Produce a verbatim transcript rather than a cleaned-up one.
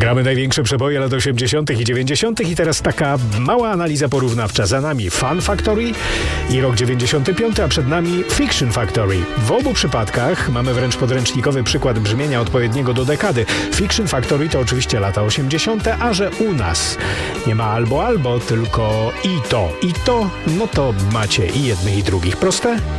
Gramy największe przeboje lat osiemdziesiątych i dziewięćdziesiątych i teraz taka mała analiza porównawcza. Za nami Fun Factory i rok dziewięćdziesiąty piąty, a przed nami Fiction Factory. W obu przypadkach mamy wręcz podręcznikowy przykład brzmienia odpowiedniego do dekady. Fiction Factory to oczywiście lata osiemdziesiąte, a że u nas nie ma albo albo, tylko i to, i to, no to macie i jednych i drugich. Proste?